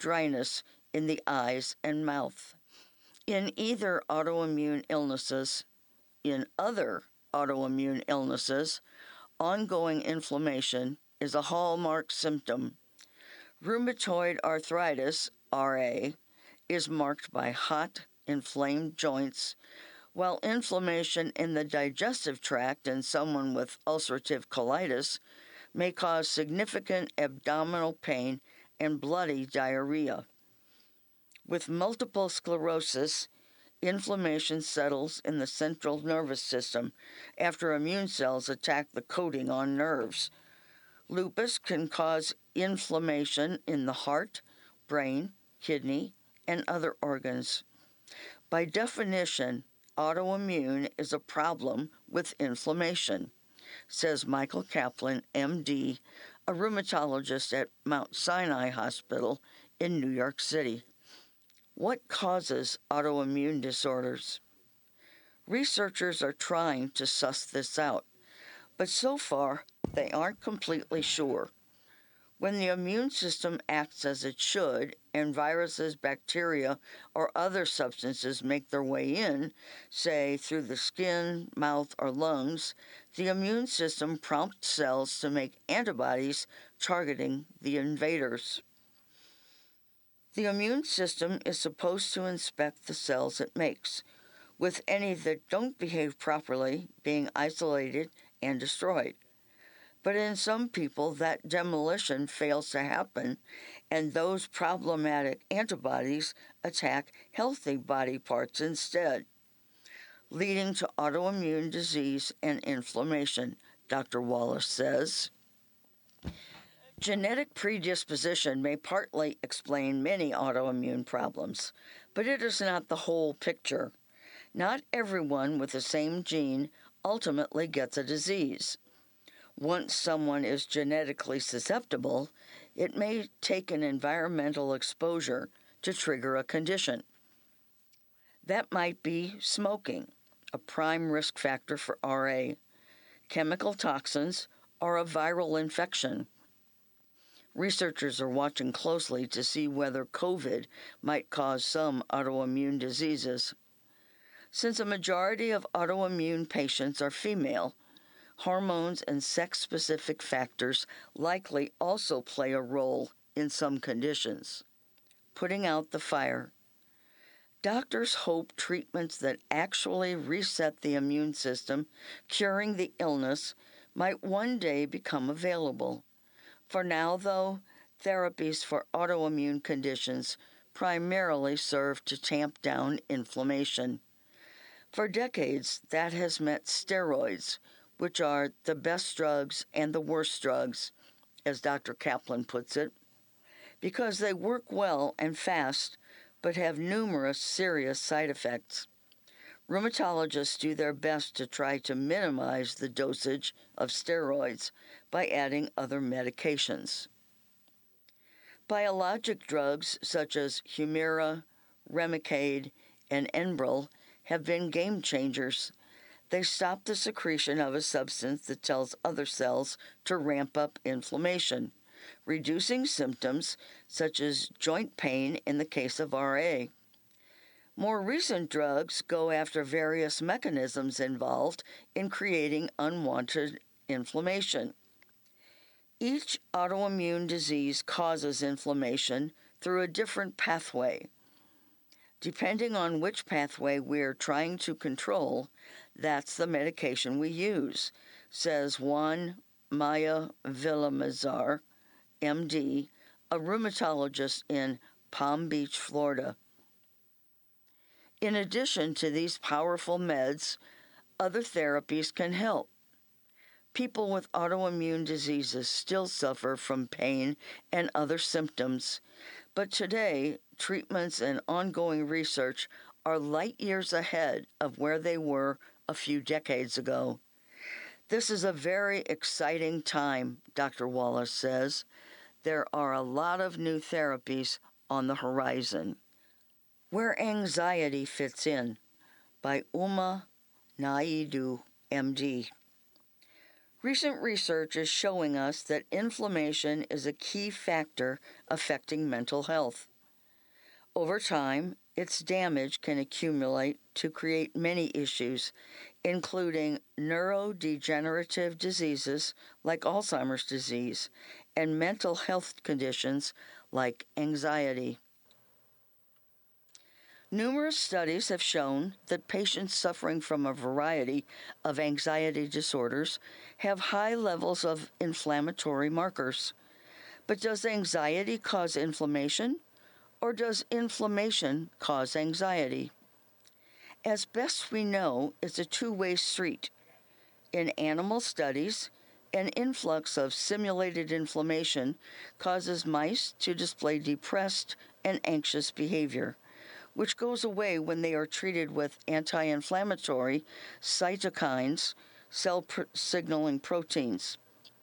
dryness in the eyes and mouth. In other autoimmune illnesses, ongoing inflammation is a hallmark symptom. Rheumatoid arthritis, RA, is marked by hot, inflamed joints, while inflammation in the digestive tract in someone with ulcerative colitis may cause significant abdominal pain and bloody diarrhea. With multiple sclerosis, inflammation settles in the central nervous system after immune cells attack the coating on nerves. Lupus can cause inflammation in the heart, brain, kidney, and other organs. By definition, autoimmune is a problem with inflammation, says Michael Kaplan, MD, a rheumatologist at Mount Sinai Hospital in New York City. What causes autoimmune disorders? Researchers are trying to suss this out, but so far they aren't completely sure. When the immune system acts as it should and viruses, bacteria, or other substances make their way in, say through the skin, mouth, or lungs, the immune system prompts cells to make antibodies targeting the invaders. The immune system is supposed to inspect the cells it makes, with any that don't behave properly being isolated and destroyed. But in some people, that demolition fails to happen, and those problematic antibodies attack healthy body parts instead, leading to autoimmune disease and inflammation, Dr. Wallace says. Genetic predisposition may partly explain many autoimmune problems, but it is not the whole picture. Not everyone with the same gene ultimately gets a disease. Once someone is genetically susceptible, it may take an environmental exposure to trigger a condition. That might be smoking, a prime risk factor for RA, chemical toxins, or a viral infection. Researchers are watching closely to see whether COVID might cause some autoimmune diseases. Since a majority of autoimmune patients are female, hormones and sex-specific factors likely also play a role in some conditions. Putting out the fire. Doctors hope treatments that actually reset the immune system, curing the illness, might one day become available. For now, though, therapies for autoimmune conditions primarily serve to tamp down inflammation. For decades, that has meant steroids, which are the best drugs and the worst drugs, as Dr. Kaplan puts it, because they work well and fast, but have numerous serious side effects. Rheumatologists do their best to try to minimize the dosage of steroids by adding other medications. Biologic drugs such as Humira, Remicade, and Enbrel have been game changers. They stop the secretion of a substance that tells other cells to ramp up inflammation, reducing symptoms such as joint pain in the case of RA. More recent drugs go after various mechanisms involved in creating unwanted inflammation. Each autoimmune disease causes inflammation through a different pathway. Depending on which pathway we're trying to control, that's the medication we use, says Juan Maya Villamizar, MD, a rheumatologist in Palm Beach, Florida. In addition to these powerful meds, other therapies can help. People with autoimmune diseases still suffer from pain and other symptoms, but today, treatments and ongoing research are light years ahead of where they were a few decades ago. This is a very exciting time, Dr. Wallace says. There are a lot of new therapies on the horizon. Where Anxiety Fits In, by Uma Naidu, MD. Recent research is showing us that inflammation is a key factor affecting mental health. Over time, its damage can accumulate to create many issues, including neurodegenerative diseases like Alzheimer's disease and mental health conditions like anxiety. Numerous studies have shown that patients suffering from a variety of anxiety disorders have high levels of inflammatory markers. But does anxiety cause inflammation, or does inflammation cause anxiety? As best we know, it's a two-way street. In animal studies, an influx of simulated inflammation causes mice to display depressed and anxious behavior, which goes away when they are treated with anti-inflammatory cytokines, signaling proteins.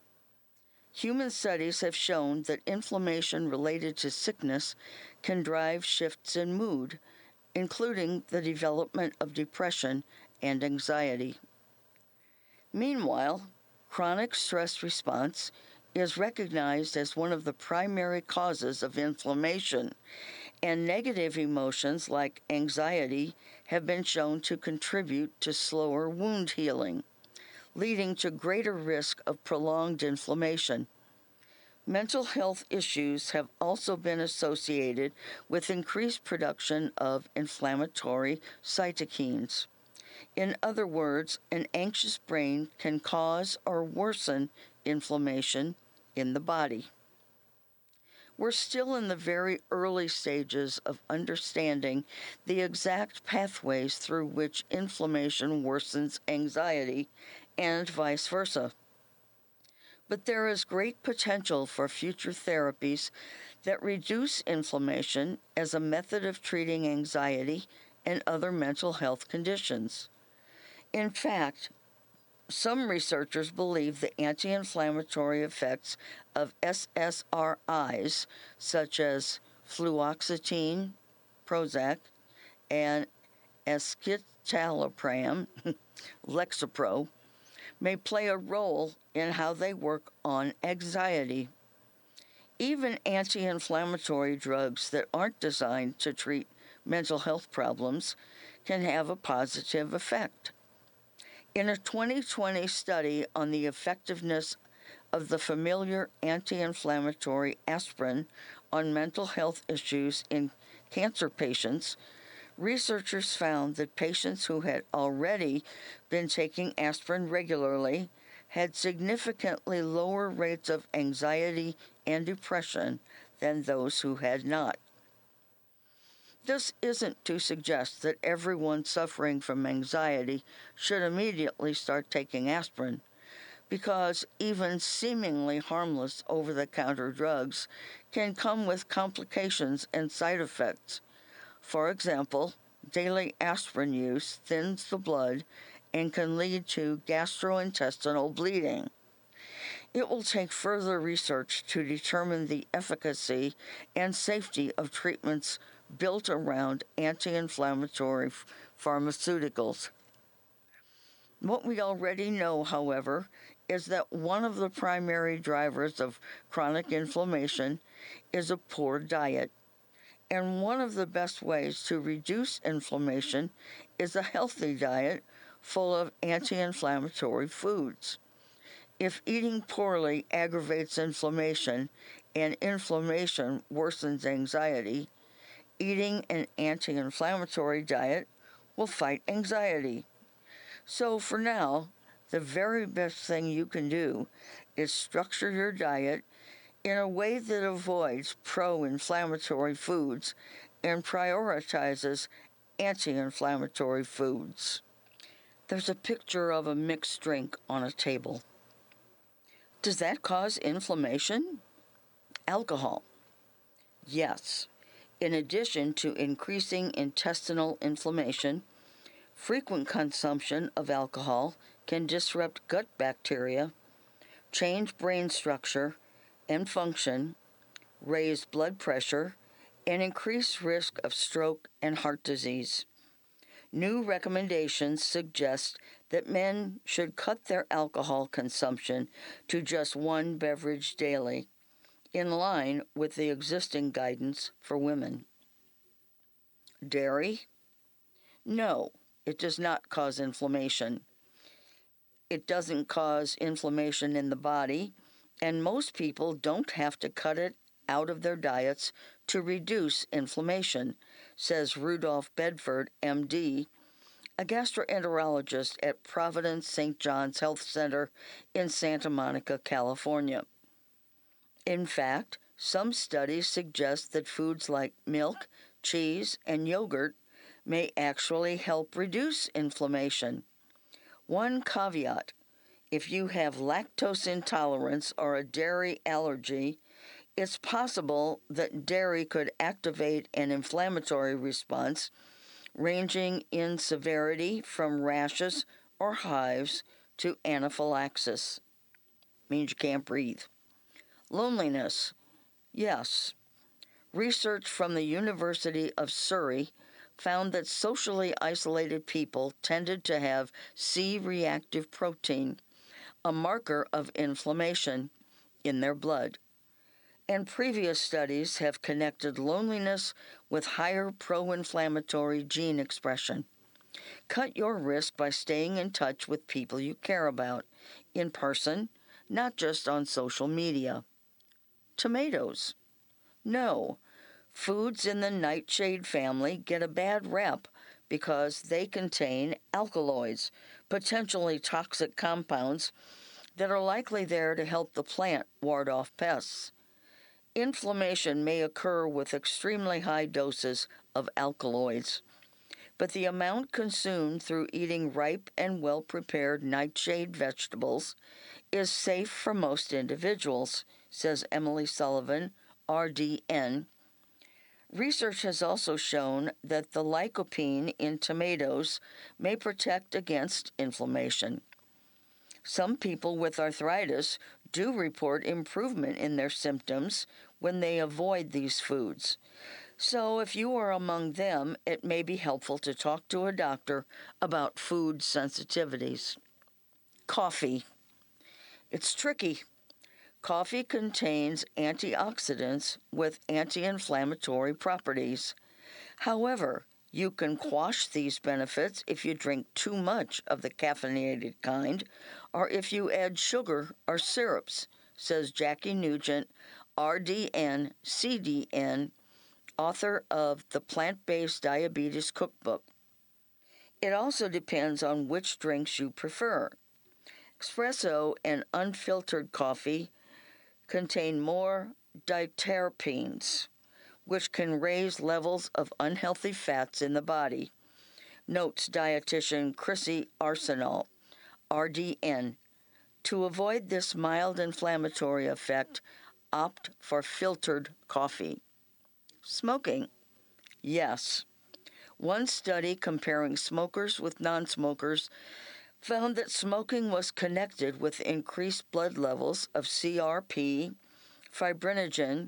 Human studies have shown that inflammation related to sickness can drive shifts in mood, including the development of depression and anxiety. Meanwhile, chronic stress response is recognized as one of the primary causes of inflammation, and negative emotions like anxiety have been shown to contribute to slower wound healing, leading to greater risk of prolonged inflammation. Mental health issues have also been associated with increased production of inflammatory cytokines. In other words, an anxious brain can cause or worsen inflammation in the body. We're still in the very early stages of understanding the exact pathways through which inflammation worsens anxiety and vice versa. But there is great potential for future therapies that reduce inflammation as a method of treating anxiety and other mental health conditions. In fact, some researchers believe the anti-inflammatory effects of SSRIs, such as fluoxetine, Prozac, and escitalopram, Lexapro, may play a role in how they work on anxiety. Even anti-inflammatory drugs that aren't designed to treat mental health problems can have a positive effect. In a 2020 study on the effectiveness of the familiar anti-inflammatory aspirin on mental health issues in cancer patients, researchers found that patients who had already been taking aspirin regularly had significantly lower rates of anxiety and depression than those who had not. This isn't to suggest that everyone suffering from anxiety should immediately start taking aspirin, because even seemingly harmless over-the-counter drugs can come with complications and side effects. For example, daily aspirin use thins the blood and can lead to gastrointestinal bleeding. It will take further research to determine the efficacy and safety of treatments built around anti-inflammatory pharmaceuticals. What we already know, however, is that one of the primary drivers of chronic inflammation is a poor diet. And one of the best ways to reduce inflammation is a healthy diet full of anti-inflammatory foods. If eating poorly aggravates inflammation and inflammation worsens anxiety, eating an anti-inflammatory diet will fight anxiety. So for now, the very best thing you can do is structure your diet in a way that avoids pro-inflammatory foods and prioritizes anti-inflammatory foods. There's a picture of a mixed drink on a table. Does that cause inflammation? Alcohol. Yes. In addition to increasing intestinal inflammation, frequent consumption of alcohol can disrupt gut bacteria, change brain structure and function, raise blood pressure, and increase risk of stroke and heart disease. New recommendations suggest that men should cut their alcohol consumption to just one beverage daily, in line with the existing guidance for women. Dairy? No, it does not cause inflammation. It doesn't cause inflammation in the body, and most people don't have to cut it out of their diets to reduce inflammation, says Rudolph Bedford, MD, a gastroenterologist at Providence St. John's Health Center in Santa Monica, California. In fact, some studies suggest that foods like milk, cheese, and yogurt may actually help reduce inflammation. One caveat: if you have lactose intolerance or a dairy allergy, it's possible that dairy could activate an inflammatory response ranging in severity from rashes or hives to anaphylaxis. Means you can't breathe. Loneliness. Yes. Research from the University of Surrey found that socially isolated people tended to have C-reactive protein, a marker of inflammation, in their blood. And previous studies have connected loneliness with higher pro-inflammatory gene expression. Cut your risk by staying in touch with people you care about, in person, not just on social media. Tomatoes. No, foods in the nightshade family get a bad rep because they contain alkaloids, potentially toxic compounds that are likely there to help the plant ward off pests. Inflammation may occur with extremely high doses of alkaloids, but the amount consumed through eating ripe and well-prepared nightshade vegetables is safe for most individuals, says Emily Sullivan, RDN. Research has also shown that the lycopene in tomatoes may protect against inflammation. Some people with arthritis do report improvement in their symptoms when they avoid these foods. So if you are among them, it may be helpful to talk to a doctor about food sensitivities. Coffee. It's tricky. Coffee contains antioxidants with anti-inflammatory properties. However, you can quash these benefits if you drink too much of the caffeinated kind or if you add sugar or syrups, says Jackie Nugent, RDN, CDN, author of the Plant-Based Diabetes Cookbook. It also depends on which drinks you prefer. Espresso and unfiltered coffee contain more diterpenes, which can raise levels of unhealthy fats in the body, notes dietitian Chrissy Arsenault, RDN. To avoid this mild inflammatory effect, opt for filtered coffee. Smoking. Yes. One study comparing smokers with non-smokers found that smoking was connected with increased blood levels of CRP, fibrinogen,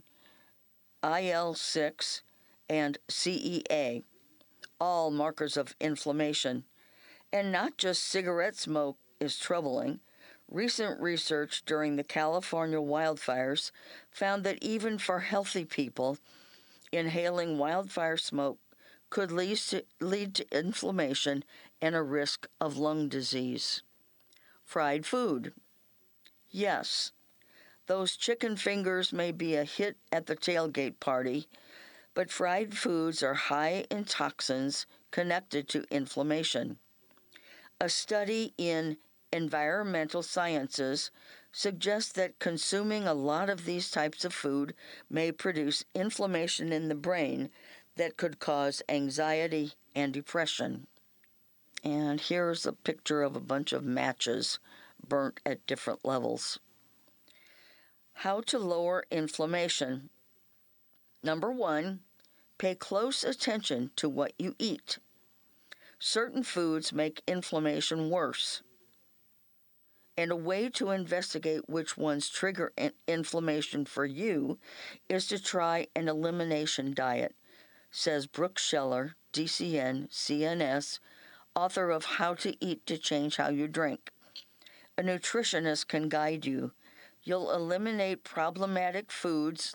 IL-6, and CEA, all markers of inflammation. And not just cigarette smoke is troubling. Recent research during the California wildfires found that even for healthy people, inhaling wildfire smoke could lead to inflammation and a risk of lung disease. Fried food. Yes, those chicken fingers may be a hit at the tailgate party, but fried foods are high in toxins connected to inflammation. A study in Environmental Sciences suggests that consuming a lot of these types of food may produce inflammation in the brain that could cause anxiety and depression. And here's a picture of a bunch of matches burnt at different levels. How to lower inflammation. Number 1, pay close attention to what you eat. Certain foods make inflammation worse. And a way to investigate which ones trigger inflammation for you is to try an elimination diet, says Brooke Scheller, DCN, CNS, author of How to Eat to Change How You Drink. A nutritionist can guide you. You'll eliminate problematic foods like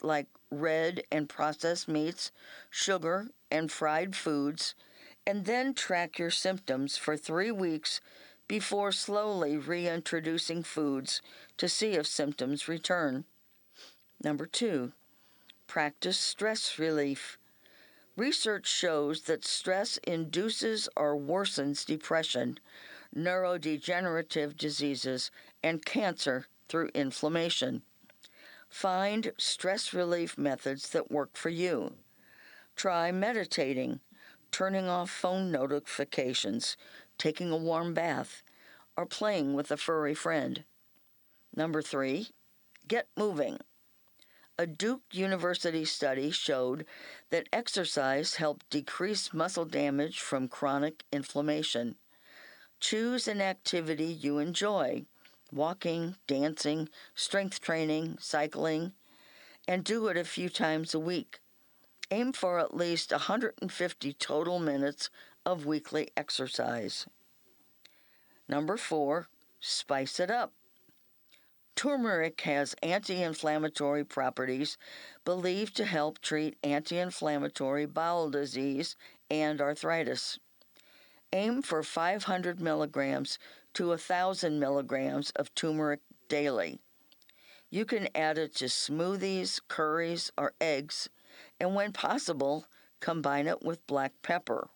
red and processed meats, sugar, and fried foods, and then track your symptoms for 3 weeks before slowly reintroducing foods to see if symptoms return. Number 2, practice stress relief. Research shows that stress induces or worsens depression, neurodegenerative diseases, and cancer through inflammation. Find stress relief methods that work for you. Try meditating, turning off phone notifications, taking a warm bath, or playing with a furry friend. Number 3, get moving. A Duke University study showed that exercise helped decrease muscle damage from chronic inflammation. Choose an activity you enjoy: walking, dancing, strength training, cycling, and do it a few times a week. Aim for at least 150 total minutes of weekly exercise. Number 4, spice it up. Turmeric has anti-inflammatory properties believed to help treat anti-inflammatory bowel disease and arthritis. Aim for 500 milligrams to 1,000 milligrams of turmeric daily. You can add it to smoothies, curries, or eggs, and when possible, combine it with black pepper.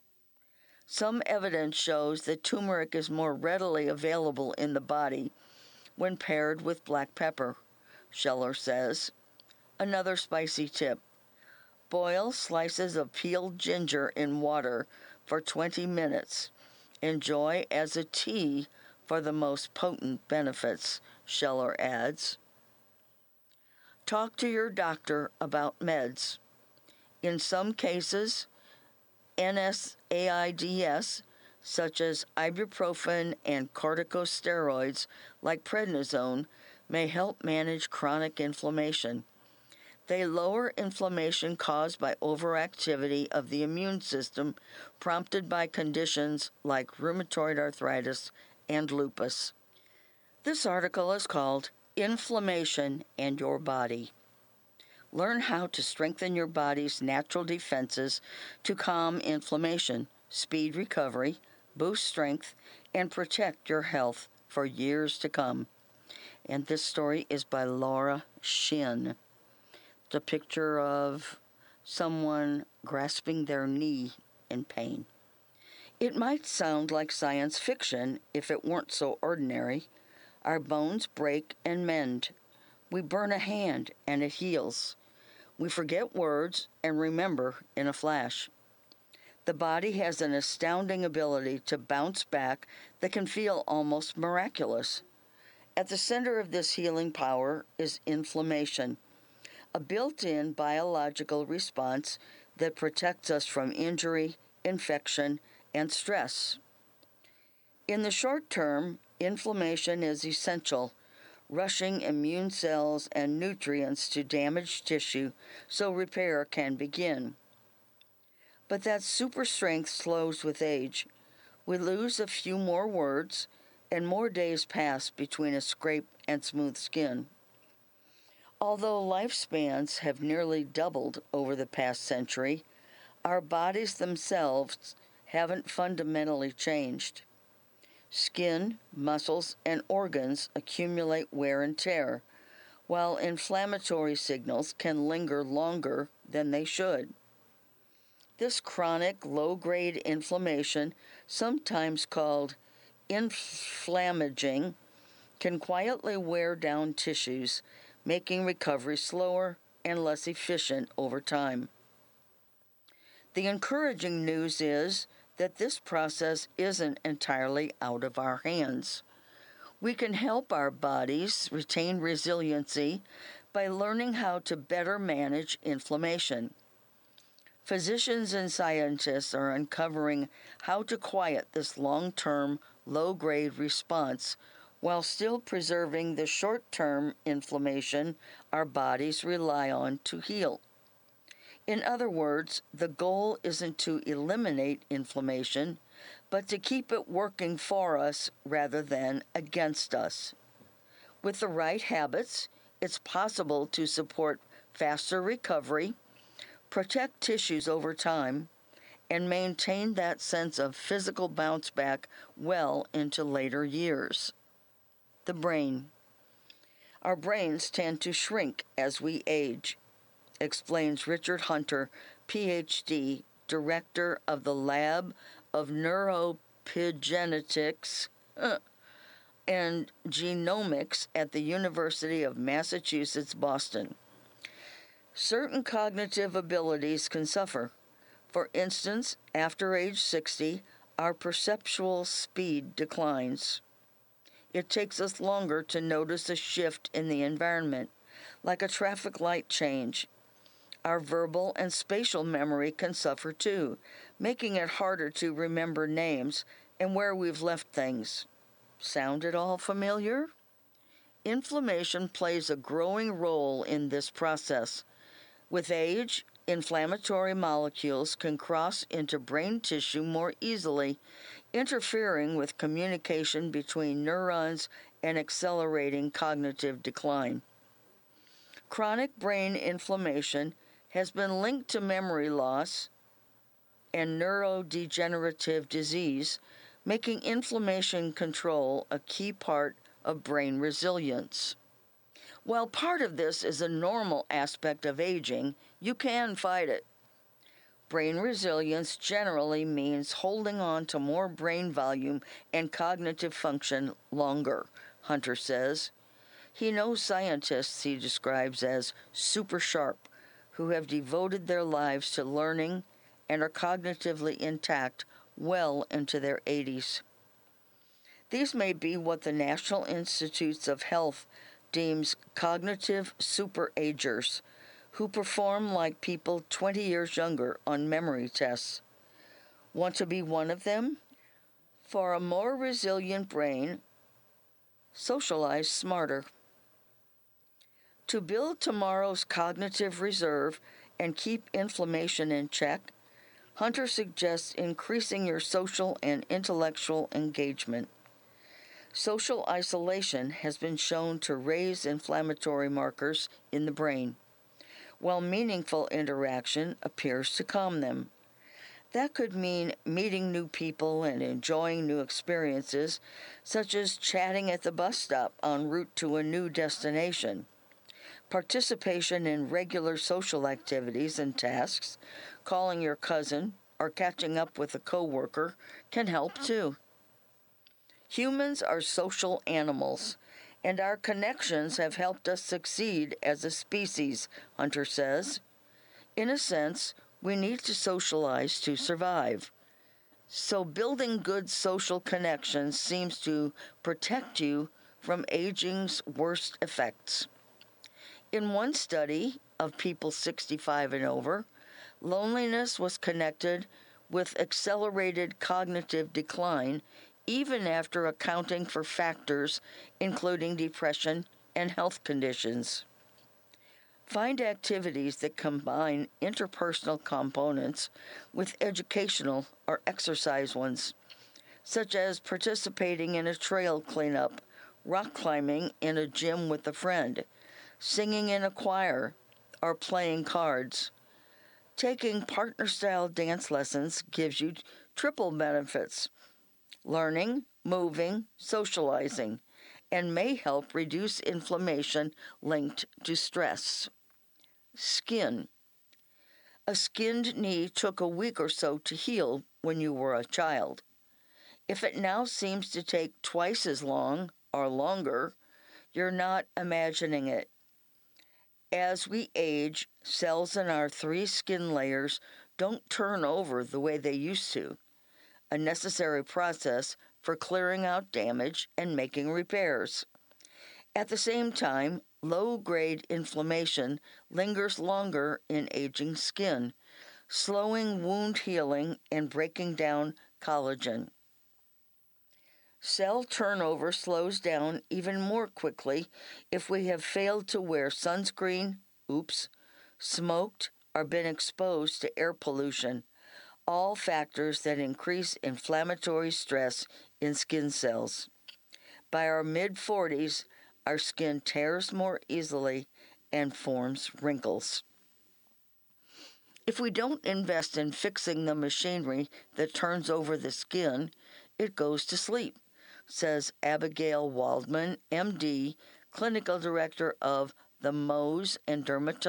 Some evidence shows that turmeric is more readily available in the body when paired with black pepper, Scheller says. Another spicy tip: boil slices of peeled ginger in water for 20 minutes. Enjoy as a tea for the most potent benefits, Scheller adds. Talk to your doctor about meds. In some cases, NSAIDs, such as ibuprofen and corticosteroids like prednisone, may help manage chronic inflammation. They lower inflammation caused by overactivity of the immune system prompted by conditions like rheumatoid arthritis and lupus. This article is called Inflammation and Your Body. Learn how to strengthen your body's natural defenses to calm inflammation, speed recovery, boost strength, and protect your health for years to come. And this story is by Laura Shin. It's a picture of someone grasping their knee in pain. It might sound like science fiction if it weren't so ordinary. Our bones break and mend. We burn a hand and it heals. We forget words and remember in a flash. The body has an astounding ability to bounce back that can feel almost miraculous. At the center of this healing power is inflammation, a built-in biological response that protects us from injury, infection, and stress. In the short term, inflammation is essential, rushing immune cells and nutrients to damaged tissue so repair can begin. But that super strength slows with age. We lose a few more words, and more days pass between a scrape and smooth skin. Although lifespans have nearly doubled over the past century, our bodies themselves haven't fundamentally changed. Skin, muscles, and organs accumulate wear and tear, while inflammatory signals can linger longer than they should. This chronic low-grade inflammation, sometimes called inflammaging, can quietly wear down tissues, making recovery slower and less efficient over time. The encouraging news is that this process isn't entirely out of our hands. We can help our bodies retain resiliency by learning how to better manage inflammation. Physicians and scientists are uncovering how to quiet this long-term, low-grade response while still preserving the short-term inflammation our bodies rely on to heal. In other words, the goal isn't to eliminate inflammation, but to keep it working for us rather than against us. With the right habits, it's possible to support faster recovery, protect tissues over time, and maintain that sense of physical bounce back well into later years. The brain. Our brains tend to shrink as we age, explains Richard Hunter, PhD, director of the Lab of Neuroepigenetics and Genomics at the University of Massachusetts, Boston. Certain cognitive abilities can suffer. For instance, after age 60, our perceptual speed declines. It takes us longer to notice a shift in the environment, like a traffic light change. Our verbal and spatial memory can suffer too, making it harder to remember names and where we've left things. Sound at all familiar? Inflammation plays a growing role in this process. With age, inflammatory molecules can cross into brain tissue more easily, interfering with communication between neurons and accelerating cognitive decline. Chronic brain inflammation has been linked to memory loss and neurodegenerative disease, making inflammation control a key part of brain resilience. While part of this is a normal aspect of aging, you can fight it. Brain resilience generally means holding on to more brain volume and cognitive function longer, Hunter says. He knows scientists he describes as super sharp, who have devoted their lives to learning and are cognitively intact well into their 80s. These may be what the National Institutes of Health deems cognitive superagers, who perform like people 20 years younger on memory tests. Want to be one of them? For a more resilient brain, socialize smarter. To build tomorrow's cognitive reserve and keep inflammation in check, Hunter suggests increasing your social and intellectual engagement. Social isolation has been shown to raise inflammatory markers in the brain, while meaningful interaction appears to calm them. That could mean meeting new people and enjoying new experiences, such as chatting at the bus stop en route to a new destination. Participation in regular social activities and tasks, calling your cousin, or catching up with a coworker can help too. Humans are social animals, and our connections have helped us succeed as a species, Hunter says. In a sense, we need to socialize to survive. So building good social connections seems to protect you from aging's worst effects. In one study of people 65 and over, loneliness was connected with accelerated cognitive decline even after accounting for factors including depression and health conditions. Find activities that combine interpersonal components with educational or exercise ones, such as participating in a trail cleanup, rock climbing in a gym with a friend, singing in a choir, or playing cards. Taking partner-style dance lessons gives you triple benefits: learning, moving, socializing, and may help reduce inflammation linked to stress. Skin. A skinned knee took a week or so to heal when you were a child. If it now seems to take twice as long or longer, you're not imagining it. As we age, cells in our 3 skin layers don't turn over the way they used to, a necessary process for clearing out damage and making repairs. At the same time, low-grade inflammation lingers longer in aging skin, slowing wound healing and breaking down collagen. Cell turnover slows down even more quickly if we have failed to wear sunscreen, smoked, or been exposed to air pollution, all factors that increase inflammatory stress in skin cells. By our mid-40s, our skin tears more easily and forms wrinkles. If we don't invest in fixing the machinery that turns over the skin, it goes to sleep, says Abigail Waldman, MD, Clinical Director of the Mohs and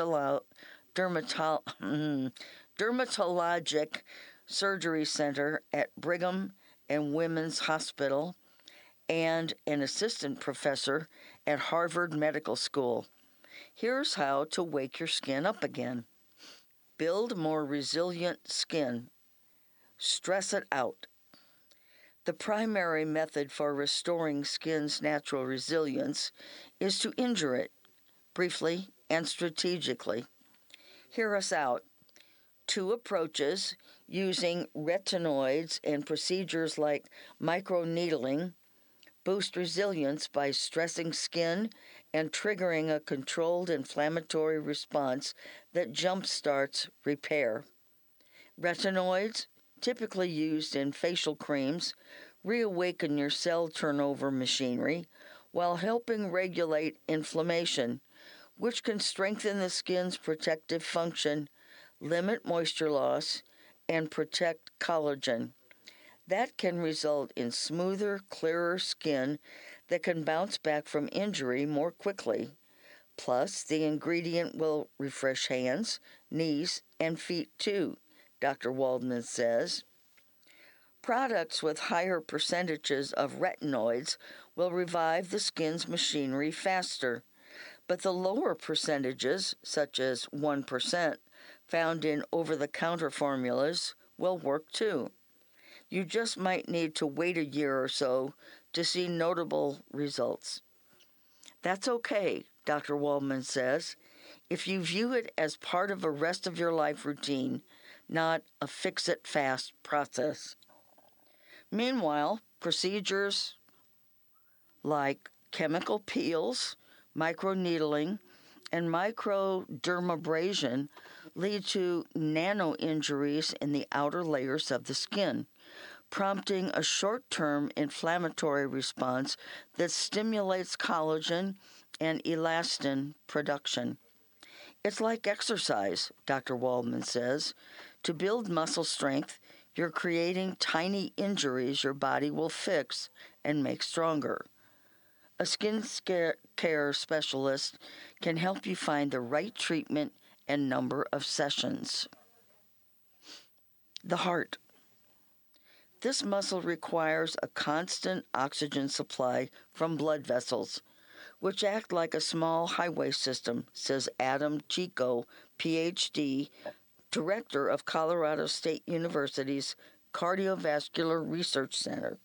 Dermatologic Surgery Center at Brigham and Women's Hospital and an assistant professor at Harvard Medical School. Here's how to wake your skin up again. Build more resilient skin. Stress it out. The primary method for restoring skin's natural resilience is to injure it, briefly and strategically. Hear us out. 2 approaches using retinoids and procedures like microneedling boost resilience by stressing skin and triggering a controlled inflammatory response that jumpstarts repair. Retinoids, typically used in facial creams, reawaken your cell turnover machinery while helping regulate inflammation, which can strengthen the skin's protective function, limit moisture loss, and protect collagen. That can result in smoother, clearer skin that can bounce back from injury more quickly. Plus, the ingredient will refresh hands, knees, and feet too, Dr. Waldman says. Products with higher percentages of retinoids will revive the skin's machinery faster, but the lower percentages, such as 1%, found in over-the-counter formulas, will work too. You just might need to wait a year or so to see notable results. That's okay, Dr. Waldman says, if you view it as part of a rest of your life routine, not a fix-it-fast process. Meanwhile, procedures like chemical peels, microneedling, and microdermabrasion lead to nano-injuries in the outer layers of the skin, prompting a short-term inflammatory response that stimulates collagen and elastin production. It's like exercise, Dr. Waldman says. To build muscle strength, you're creating tiny injuries your body will fix and make stronger. A skin care specialist can help you find the right treatment and number of sessions. The heart. This muscle requires a constant oxygen supply from blood vessels, which act like a small highway system, says Adam Chico, Ph.D., Director of Colorado State University's Cardiovascular Research Center.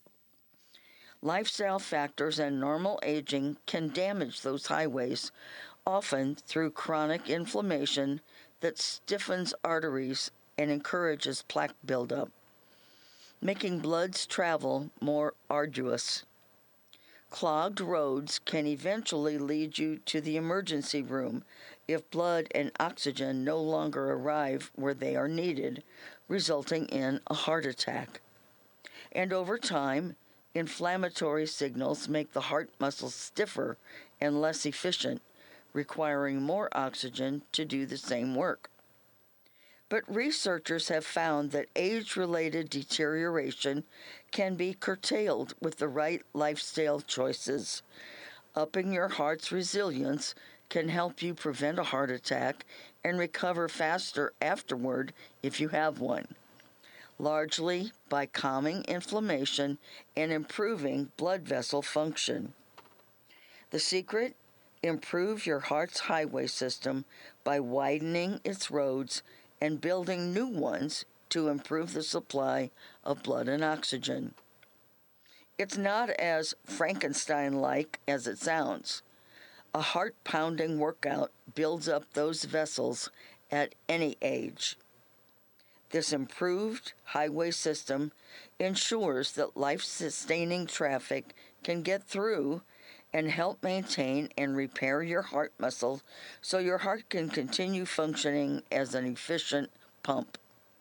Lifestyle factors and normal aging can damage those highways, often through chronic inflammation that stiffens arteries and encourages plaque buildup, making blood's travel more arduous. Clogged roads can eventually lead you to the emergency room if blood and oxygen no longer arrive where they are needed, resulting in a heart attack. And over time, inflammatory signals make the heart muscle stiffer and less efficient, requiring more oxygen to do the same work. But researchers have found that age-related deterioration can be curtailed with the right lifestyle choices. Upping your heart's resilience can help you prevent a heart attack and recover faster afterward if you have one, largely by calming inflammation and improving blood vessel function. The secret? Improve your heart's highway system by widening its roads and building new ones to improve the supply of blood and oxygen. It's not as Frankenstein-like as it sounds. A heart-pounding workout builds up those vessels at any age. This improved highway system ensures that life-sustaining traffic can get through and help maintain and repair your heart muscle so your heart can continue functioning as an efficient pump.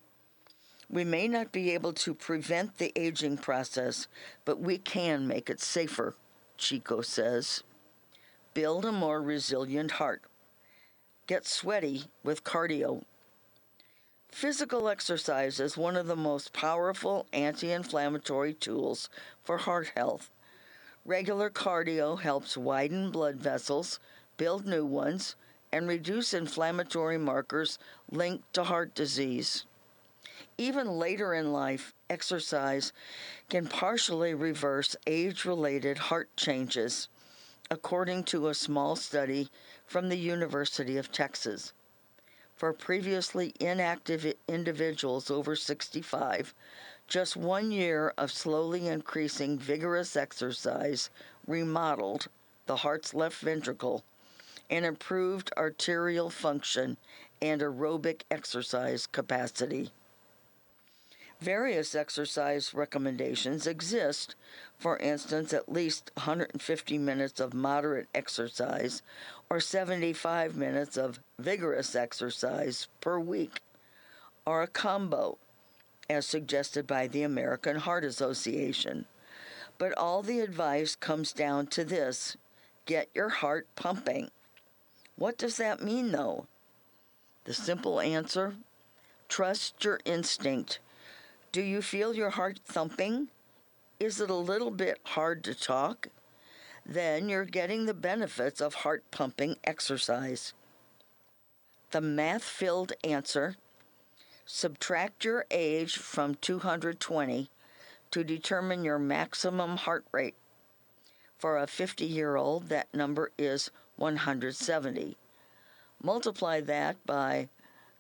We may not be able to prevent the aging process, but we can make it safer, Chico says. Build a more resilient heart. Get sweaty with cardio. Physical exercise is one of the most powerful anti-inflammatory tools for heart health. Regular cardio helps widen blood vessels, build new ones, and reduce inflammatory markers linked to heart disease. Even later in life, exercise can partially reverse age-related heart changes, according to a small study from the University of Texas. For previously inactive individuals over 65, just 1 year of slowly increasing vigorous exercise remodeled the heart's left ventricle and improved arterial function and aerobic exercise capacity. Various exercise recommendations exist, for instance, at least 150 minutes of moderate exercise or 75 minutes of vigorous exercise per week, or a combo, as suggested by the American Heart Association. But all the advice comes down to this: get your heart pumping. What does that mean, though? The simple answer: trust your instinct. Do you feel your heart thumping? Is it a little bit hard to talk? Then you're getting the benefits of heart pumping exercise. The math-filled answer: subtract your age from 220 to determine your maximum heart rate. For a 50-year-old, that number is 170. Multiply that by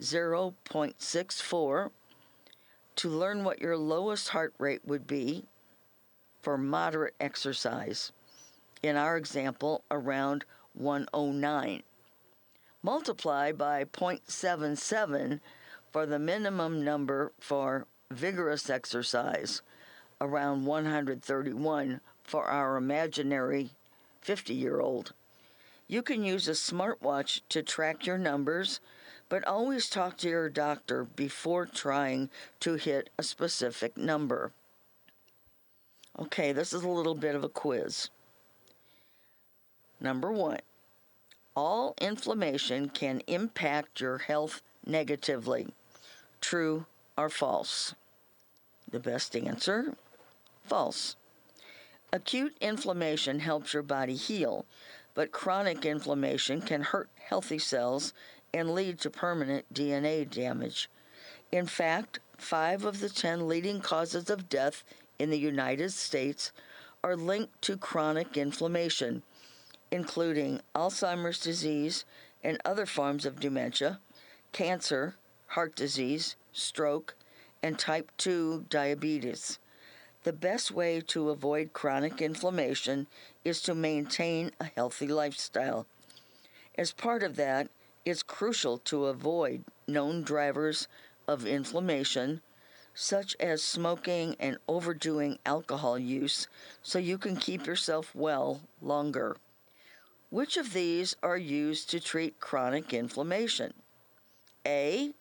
0.64 to learn what your lowest heart rate would be for moderate exercise. In our example, around 109. Multiply by 0.77 for the minimum number for vigorous exercise, around 131 for our imaginary 50-year-old. You can use a smartwatch to track your numbers, but always talk to your doctor before trying to hit a specific number. Okay, this is a little bit of a quiz. Number 1, all inflammation can impact your health negatively. True or false? The best answer: false. Acute inflammation helps your body heal, but chronic inflammation can hurt healthy cells and lead to permanent DNA damage. In fact, 5 of the 10 leading causes of death in the United States are linked to chronic inflammation, including Alzheimer's disease and other forms of dementia, cancer, heart disease, stroke, and type 2 diabetes. The best way to avoid chronic inflammation is to maintain a healthy lifestyle. As part of that, it's crucial to avoid known drivers of inflammation, such as smoking and overdoing alcohol use, so you can keep yourself well longer. Which of these are used to treat chronic inflammation? A,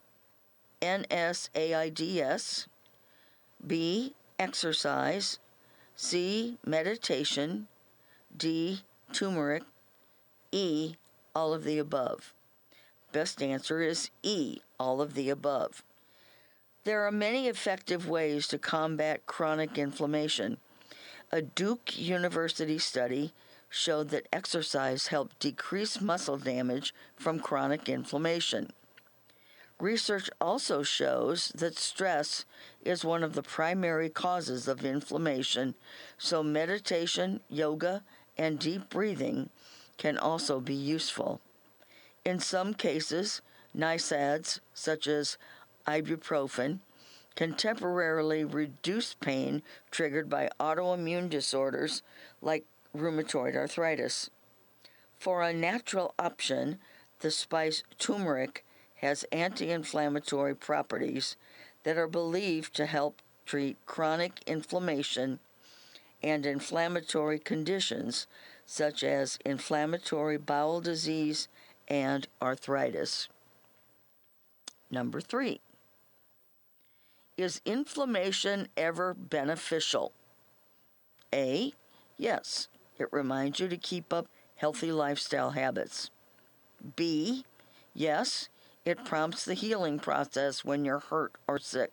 NSAIDs, B, exercise, C, meditation, D, turmeric, E, all of the above. Best answer is E, all of the above. There are many effective ways to combat chronic inflammation. A Duke University study showed that exercise helped decrease muscle damage from chronic inflammation. Research also shows that stress is one of the primary causes of inflammation, so meditation, yoga, and deep breathing can also be useful. In some cases, NSAIDs, such as ibuprofen, can temporarily reduce pain triggered by autoimmune disorders like rheumatoid arthritis. For a natural option, the spice turmeric has anti-inflammatory properties that are believed to help treat chronic inflammation and inflammatory conditions such as inflammatory bowel disease and arthritis. Number 3, is inflammation ever beneficial? A, yes, it reminds you to keep up healthy lifestyle habits. B, Yes, it prompts the healing process when you're hurt or sick.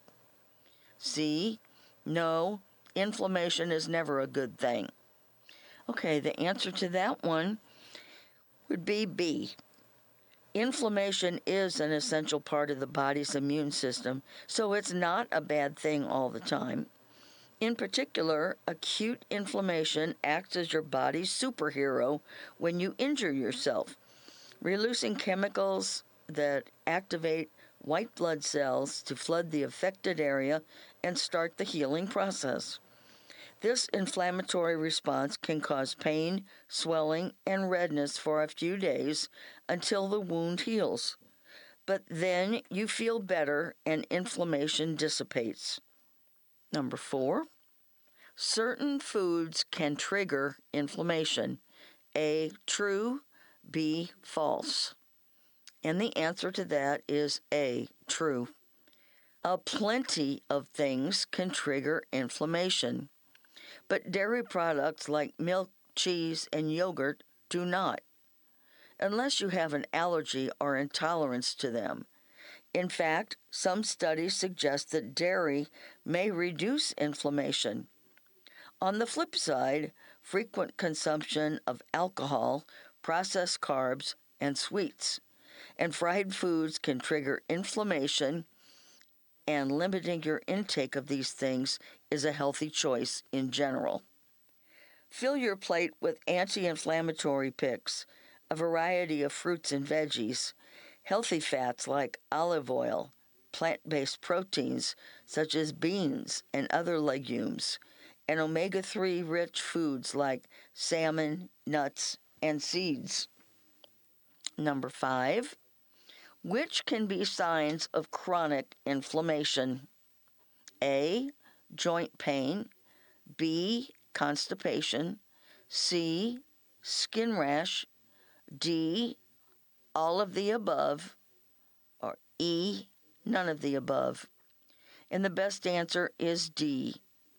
C, no, inflammation is never a good thing. Okay, the answer to that one would be B. Inflammation is an essential part of the body's immune system, so it's not a bad thing all the time. In particular, acute inflammation acts as your body's superhero when you injure yourself, releasing chemicals that activate white blood cells to flood the affected area and start the healing process. This inflammatory response can cause pain, swelling, and redness for a few days until the wound heals. But then you feel better and inflammation dissipates. Number 4, certain foods can trigger inflammation. A, true, B, false. And the answer to that is A, true. A plenty of things can trigger inflammation, but dairy products like milk, cheese, and yogurt do not, unless you have an allergy or intolerance to them. In fact, some studies suggest that dairy may reduce inflammation. On the flip side, frequent consumption of alcohol, processed carbs, and sweets and fried foods can trigger inflammation, and limiting your intake of these things is a healthy choice in general. Fill your plate with anti-inflammatory picks, a variety of fruits and veggies, healthy fats like olive oil, plant-based proteins such as beans and other legumes, and omega-3 rich foods like salmon, nuts, and seeds. Number 5, which can be signs of chronic inflammation? A, joint pain, B, constipation, C, skin rash, D, all of the above, or E, none of the above. And the best answer is D,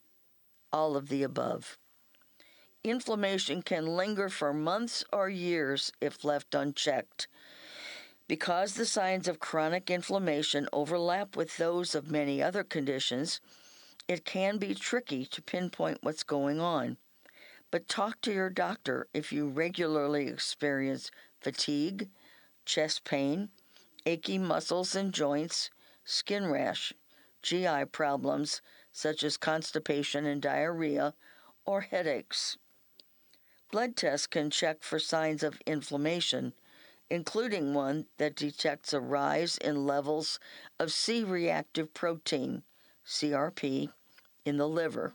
all of the above. Inflammation can linger for months or years if left unchecked. Because the signs of chronic inflammation overlap with those of many other conditions, it can be tricky to pinpoint what's going on. But talk to your doctor if you regularly experience fatigue, chest pain, achy muscles and joints, skin rash, GI problems such as constipation and diarrhea, or headaches. Blood tests can check for signs of inflammation, including one that detects a rise in levels of C-reactive protein, CRP, in the liver,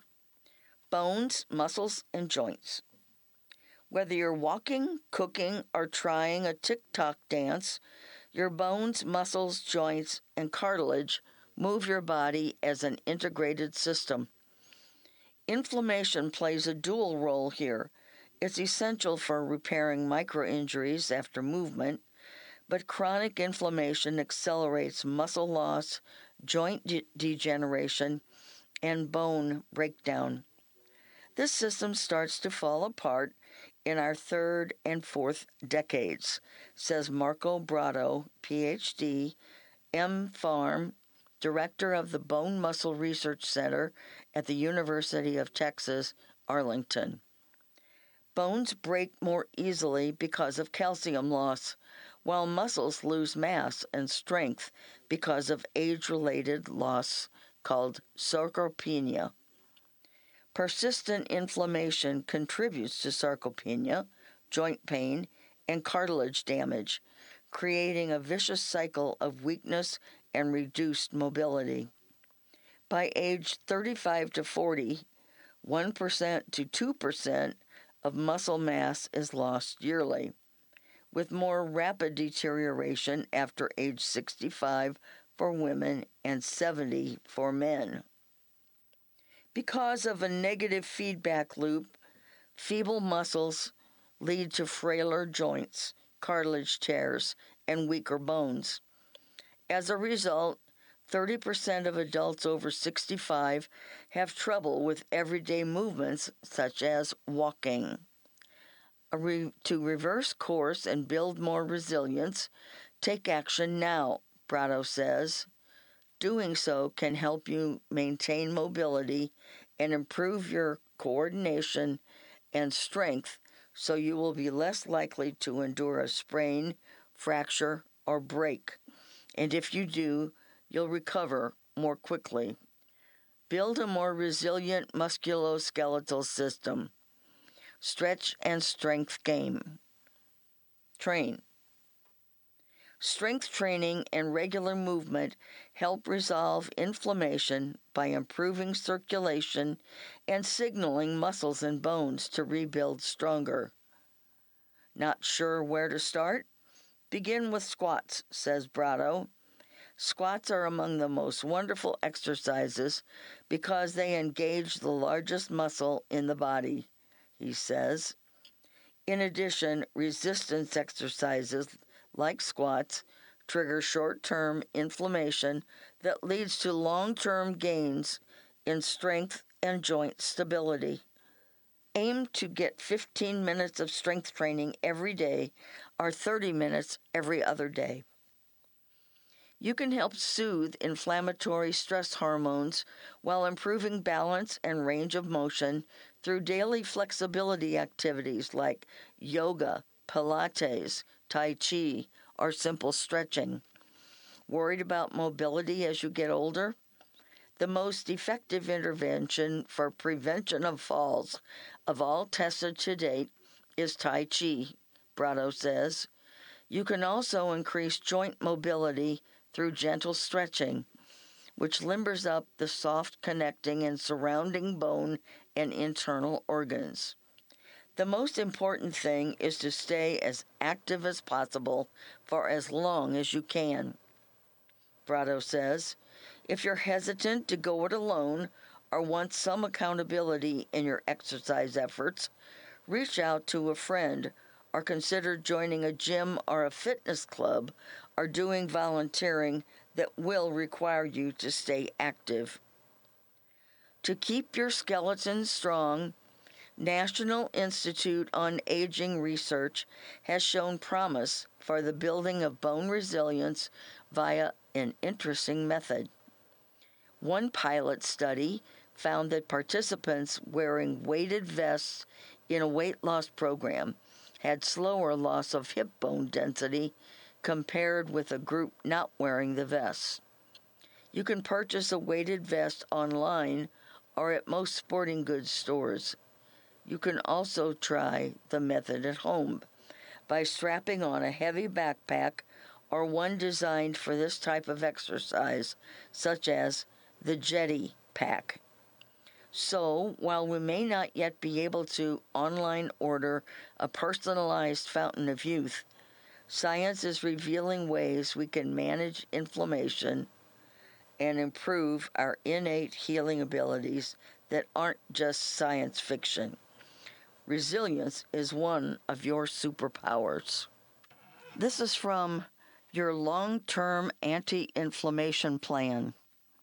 bones, muscles, and joints. Whether you're walking, cooking, or trying a TikTok dance, your bones, muscles, joints, and cartilage move your body as an integrated system. Inflammation plays a dual role here. It's essential for repairing microinjuries after movement, but chronic inflammation accelerates muscle loss, joint degeneration, and bone breakdown. This system starts to fall apart in our third and fourth decades, says Marco Brado, PhD, M.Pharm, director of the Bone Muscle Research Center at the University of Texas, Arlington. Bones break more easily because of calcium loss, while muscles lose mass and strength because of age-related loss called sarcopenia. Persistent inflammation contributes to sarcopenia, joint pain, and cartilage damage, creating a vicious cycle of weakness and reduced mobility. By age 35 to 40, 1% to 2% of muscle mass is lost yearly, with more rapid deterioration after age 65 for women and 70 for men. Because of a negative feedback loop, feeble muscles lead to frailer joints, cartilage tears, and weaker bones. As a result, 30% of adults over 65 have trouble with everyday movements such as walking. To reverse course and build more resilience, Take action now, Brado says. Doing so can help you maintain mobility and improve your coordination and strength, so you will be less likely to endure a sprain, fracture, or break. And if you do, you'll recover more quickly. Build a more resilient musculoskeletal system. Stretch and strength game. Train. Strength training and regular movement help resolve inflammation by improving circulation and signaling muscles and bones to rebuild stronger. Not sure where to start? Begin with squats, says Brado. Squats are among the most wonderful exercises because they engage the largest muscle in the body, he says. In addition, resistance exercises like squats trigger short-term inflammation that leads to long-term gains in strength and joint stability. Aim to get 15 minutes of strength training every day or 30 minutes every other day. You can help soothe inflammatory stress hormones while improving balance and range of motion through daily flexibility activities like yoga, Pilates, Tai Chi, or simple stretching. Worried about mobility as you get older? The most effective intervention for prevention of falls of all tested to date is Tai Chi, Brado says. You can also increase joint mobility through gentle stretching, which limbers up the soft connecting and surrounding bone and internal organs. The most important thing is to stay as active as possible for as long as you can. Brado says, if you're hesitant to go it alone or want some accountability in your exercise efforts, reach out to a friend or consider joining a gym or a fitness club or doing volunteering that will require you to stay active. To keep your skeleton strong, National Institute on Aging research has shown promise for the building of bone resilience via an interesting method. One pilot study found that participants wearing weighted vests in a weight loss program had slower loss of hip bone density compared with a group not wearing the vests. You can purchase a weighted vest online or at most sporting goods stores. You can also try the method at home by strapping on a heavy backpack or one designed for this type of exercise, such as the Jetty Pack. So, while we may not yet be able to online order a personalized fountain of youth, science is revealing ways we can manage inflammation and improve our innate healing abilities that aren't just science fiction. Resilience is one of your superpowers. This is from your long-term anti-inflammation plan.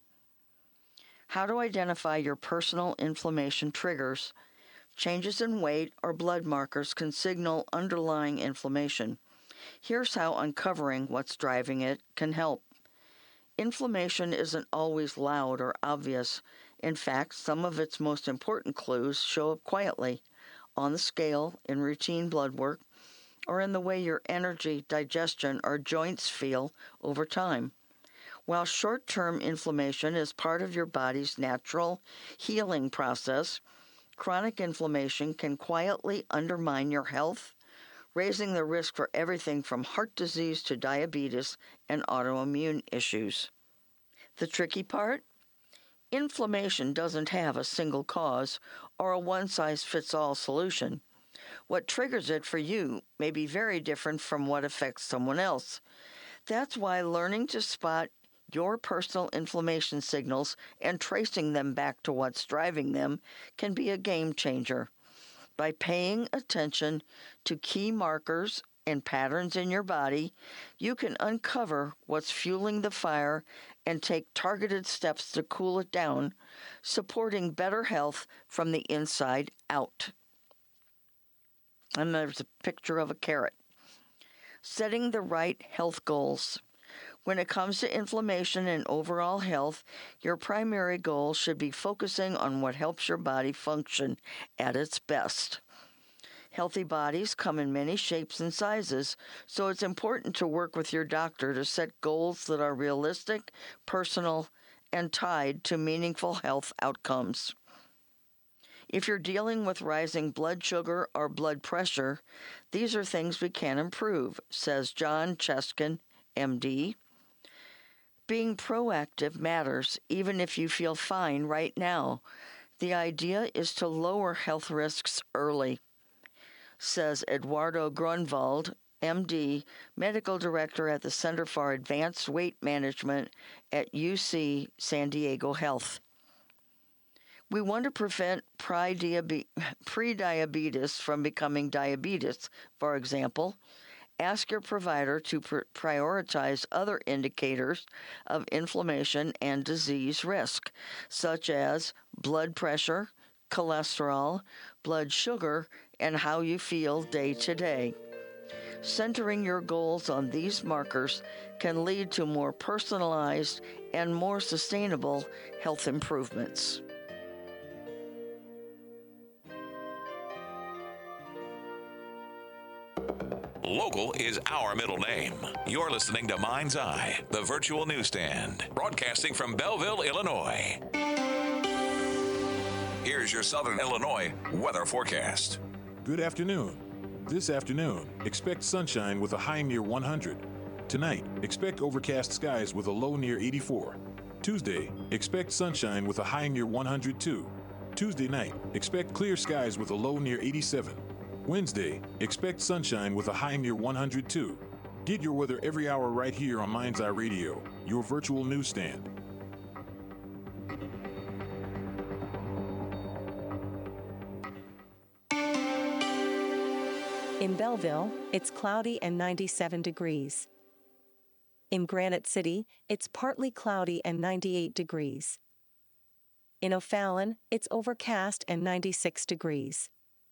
How to identify your personal inflammation triggers. Changes in weight or blood markers can signal underlying inflammation. Here's how uncovering what's driving it can help. Inflammation isn't always loud or obvious. In fact, some of its most important clues show up quietly, on the scale, in routine blood work, or in the way your energy, digestion, or joints feel over time. While short-term inflammation is part of your body's natural healing process, chronic inflammation can quietly undermine your health, raising the risk for everything from heart disease to diabetes and autoimmune issues. The tricky part? Inflammation doesn't have a single cause or a one-size-fits-all solution. What triggers it for you may be very different from what affects someone else. That's why learning to spot your personal inflammation signals and tracing them back to what's driving them can be a game changer. By paying attention to key markers and patterns in your body, you can uncover what's fueling the fire and take targeted steps to cool it down, supporting better health from the inside out. And there's a picture of a carrot. Setting the right health goals. When it comes to inflammation and overall health, your primary goal should be focusing on what helps your body function at its best. Healthy bodies come in many shapes and sizes, so it's important to work with your doctor to set goals that are realistic, personal, and tied to meaningful health outcomes. If you're dealing with rising blood sugar or blood pressure, these are things we can improve, says John Cheskin, MD. Being proactive matters, even if you feel fine right now. The idea is to lower health risks early, says Eduardo Grunwald, MD, Medical Director at the Center for Advanced Weight Management at UC San Diego Health. We want to prevent prediabetes from becoming diabetes. For example, ask your provider to prioritize other indicators of inflammation and disease risk, such as blood pressure, cholesterol, blood sugar, and how you feel day to day. Centering your goals on these markers can lead to more personalized and more sustainable health improvements. Local is our middle name. You're listening to Mind's Eye, the virtual newsstand, broadcasting from Belleville, Illinois. Here's your Southern Illinois weather forecast. Good afternoon. This afternoon, expect sunshine with a high near 100. Tonight, expect overcast skies with a low near 84. Tuesday, expect sunshine with a high near 102. Tuesday night, expect clear skies with a low near 87. Wednesday, expect sunshine with a high near 102. Get your weather every hour right here on Mind's Eye Radio, your virtual newsstand. In Belleville, it's cloudy and 97 degrees. In Granite City, it's partly cloudy and 98 degrees. In O'Fallon, it's overcast and 96 degrees.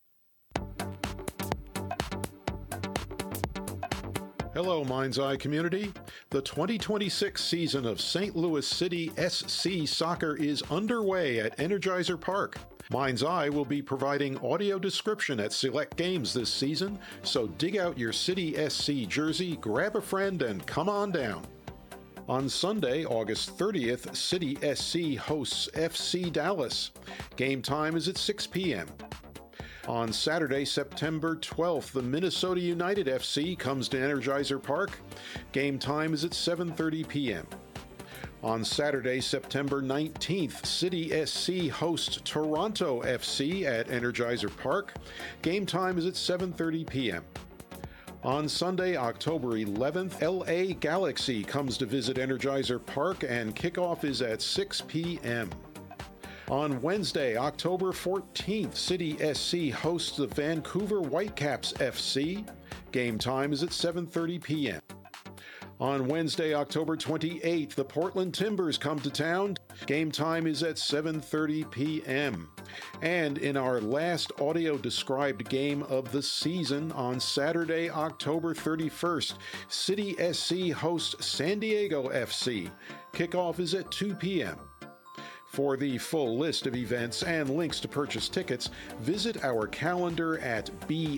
Hello, Mind's Eye community. The 2026 season of St. Louis City SC Soccer is underway at Energizer Park. Mind's Eye will be providing audio description at select games this season, so dig out your City SC jersey, grab a friend, and come on down. On Sunday, August 30th, City SC hosts FC Dallas. Game time is at 6 p.m. On Saturday, September 12th, the Minnesota United FC comes to Energizer Park. Game time is at 7:30 p.m. On Saturday, September 19th, City SC hosts Toronto FC at Energizer Park. Game time is at 7:30 p.m. On Sunday, October 11th, LA Galaxy comes to visit Energizer Park and kickoff is at 6 p.m. On Wednesday, October 14th, City SC hosts the Vancouver Whitecaps FC. Game time is at 7:30 p.m. On Wednesday, October 28th, the Portland Timbers come to town. Game time is at 7:30 p.m. And in our last audio-described game of the season, on Saturday, October 31st, City SC hosts San Diego FC. Kickoff is at 2 p.m. For the full list of events and links to purchase tickets, visit our calendar at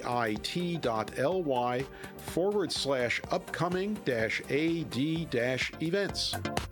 bit.ly/upcoming-ad-events.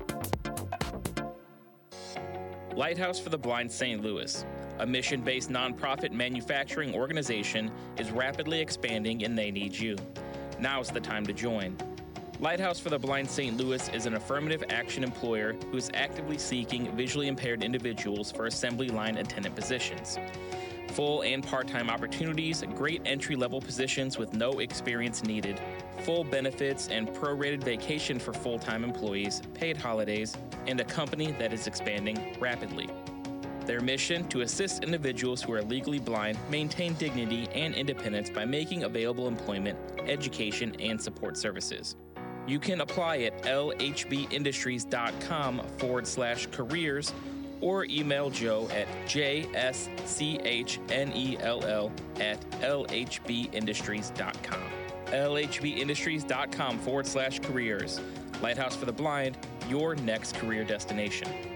Lighthouse for the Blind St. Louis, a mission-based nonprofit manufacturing organization, is rapidly expanding and they need you. Now's the time to join. Lighthouse for the Blind St. Louis is an affirmative action employer who is actively seeking visually impaired individuals for assembly line attendant positions. Full and part-time opportunities, great entry-level positions with no experience needed, full benefits and prorated vacation for full-time employees, paid holidays, and a company that is expanding rapidly. Their mission: to assist individuals who are legally blind maintain dignity and independence by making available employment, education, and support services. You can apply at lhbindustries.com/careers or email Joe at JSCHNELL@lhbindustries.com. lhbindustries.com/careers. Lighthouse for the Blind, your next career destination.